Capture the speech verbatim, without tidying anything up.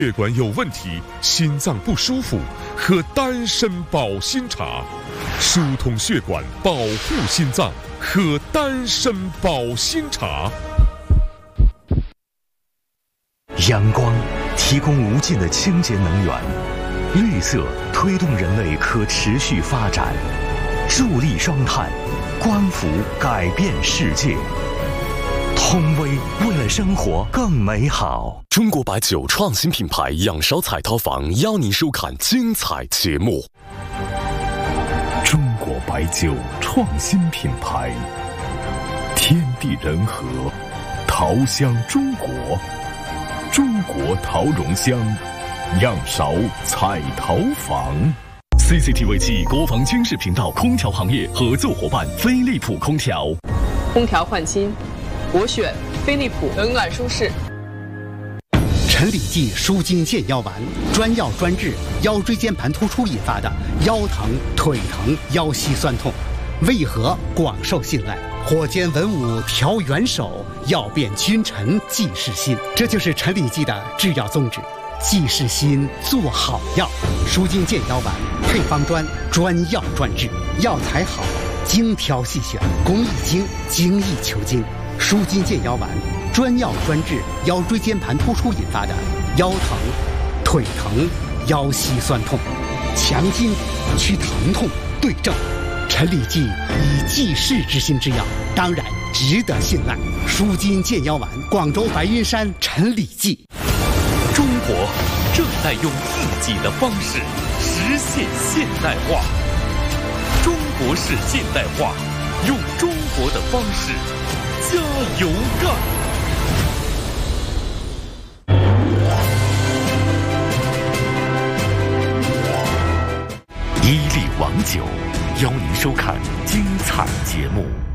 血管有问题、心脏不舒服，喝丹参保心茶，疏通血管，保护心脏，喝丹参保心茶。 阳光提供无尽的清洁能源，绿色推动人类可持续发展，助力双碳，光伏改变世界。通威为了生活更美好。 中国白酒创新品牌仰韶彩陶坊邀您收看精彩节目。 中国白酒创新品牌，天地人和，陶香中国，中国陶容香，仰韶彩陶坊。 C C T V 暨国防军事频道空调行业合作伙伴飞利浦空调。 空调换新，我选飞利浦，冷暖舒适。 陈李济舒筋健腰丸，专药专治腰椎间盘突出引发的腰疼、腿疼、腰膝酸痛，为何广受信赖？火箭文武调元首，药变君臣济世心，这就是陈李济的制药宗旨。济世心，做好药。舒筋健腰丸配方专，专药专治，药材好，精挑细选，工艺精，精益求精。舒筋健腰丸专药专治腰椎间盘突出引发的腰疼、腿疼、腰膝酸痛，强筋去疼痛，对症。陈李济以济世之心之药，当然值得信赖。舒筋健腰丸，广州白云山陈李济。 中国正在用自己的方式实现现代化。中国式现代化，用中国的方式加油干！伊利王酒邀您收看精彩节目。